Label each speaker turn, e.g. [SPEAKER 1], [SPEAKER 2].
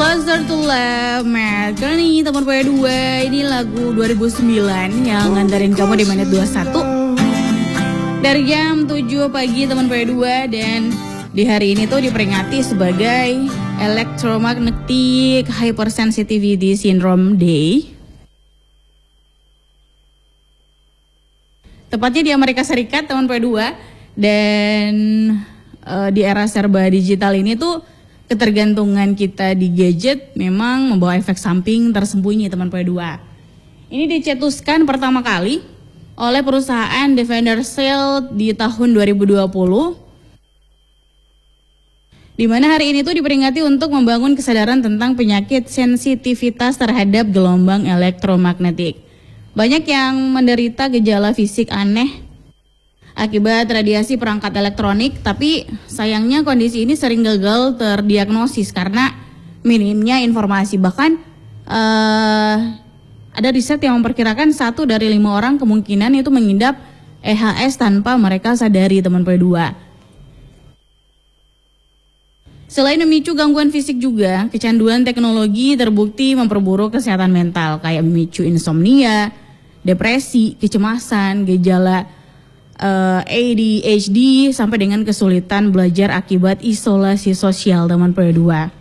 [SPEAKER 1] Closer to Love, Matt Kearney, teman P2. Ini lagu 2009 yang nganterin kamu di menit 21 dari jam 7 pagi, teman P2. Dan di hari ini tuh diperingati sebagai Electromagnetic Hypersensitivity Syndrome Day. Tepatnya di Amerika Serikat, teman P2. Dan di era serba digital ini tuh ketergantungan kita di gadget memang membawa efek samping tersembunyi, teman P2. Ini dicetuskan pertama kali oleh perusahaan Defender Shield di tahun 2020. Di mana hari ini tuh diperingati untuk membangun kesadaran tentang penyakit sensitivitas terhadap gelombang elektromagnetik. Banyak yang menderita gejala fisik aneh akibat radiasi perangkat elektronik, tapi sayangnya kondisi ini sering gagal terdiagnosis karena minimnya informasi. Bahkan ada riset yang memperkirakan 1 dari 5 orang kemungkinan itu mengidap EHS tanpa mereka sadari, teman P2. Selain memicu gangguan fisik juga, kecanduan teknologi terbukti memperburuk kesehatan mental, kayak memicu insomnia, depresi, kecemasan, gejala ADHD, sampai dengan kesulitan belajar akibat isolasi sosial, teman P2.